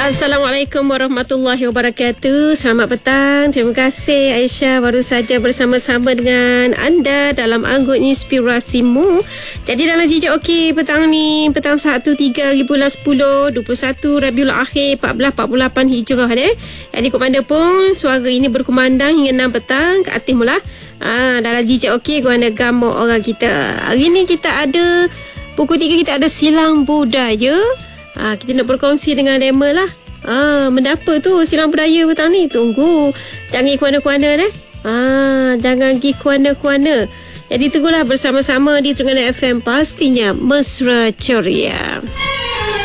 Assalamualaikum warahmatullahi wabarakatuh. Selamat petang. Terima kasih Aisyah baru saja bersama-sama dengan anda dalam Anggun Inspirasimu. Jadi dalam Jejak Okey petang ni, petang Sabtu 3 bulan 10 21 Rabiul Akhir 1448 Hijrah deh. Jadi kat mana pun suara ini berkumandang hingga 6 petang ke atas mula. Dalam Jejak Okey guna gambar orang kita. Hari ni kita ada pukul 3 kita ada silang budaya. Kita nak berkongsi dengan Rema lah. Benda apa tu silang budaya petang ni? Tunggu. Jangan pergi kuana-kuana deh. Jangan pergi kuana-kuana. Jadi tunggulah bersama-sama di Terengganu FM, pastinya mesra ceria.